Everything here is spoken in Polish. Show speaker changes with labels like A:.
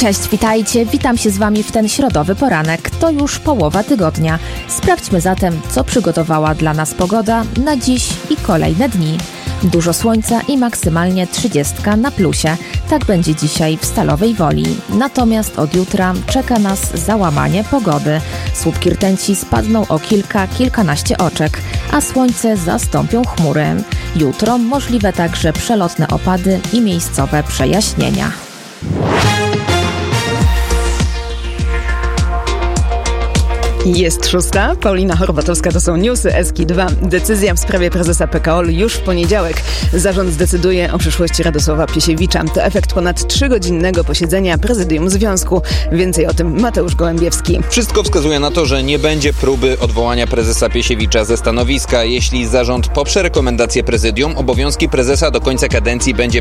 A: Cześć, witajcie. Witam się z Wami w ten środowy poranek. To już połowa tygodnia. Sprawdźmy zatem, co przygotowała dla nas pogoda na dziś i kolejne dni. Dużo słońca i maksymalnie 30 na plusie. Tak będzie dzisiaj w Stalowej Woli. Natomiast od jutra czeka nas załamanie pogody. Słupki rtęci spadną o kilkanaście oczek, a słońce zastąpią chmury. Jutro możliwe także przelotne opady i miejscowe przejaśnienia.
B: Jest 6. Paulina Horbatowska, to są newsy Eski2. Decyzja w sprawie prezesa PKOL już w poniedziałek. Zarząd zdecyduje o przyszłości Radosława Piesiewicza. To efekt ponad 3-godzinnego posiedzenia prezydium związku. Więcej o tym Mateusz Gołębiewski.
C: Wszystko wskazuje na to, że nie będzie próby odwołania prezesa Piesiewicza ze stanowiska. Jeśli zarząd poprze rekomendację prezydium, obowiązki prezesa do końca kadencji będzie